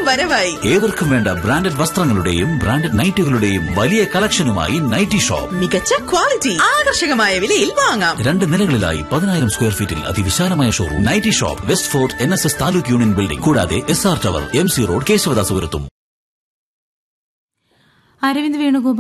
വരവായി. ഏവർക്കും വേണ്ട ബ്രാൻഡഡ് വസ്ത്രങ്ങളുടെയും ബ്രാൻഡഡ് നൈറ്റുകളുടെയും വലിയ കളക്ഷനുമായി നൈറ്റി ഷോപ്പ്. മികച്ച ക്വാളിറ്റി, ആകർഷകമായ വിലയിൽ വാങ്ങാം. 2 നിലകളിലായി 10,000 സ്ക്വയർ ഫീറ്റിൽ അതിവിശാലമായ showroom. Nightie shop, west fort NSS taluk union building, കൂടാതെ SR tower, MC road, കേശവദാസപുരത്തും. Aravind Venugopal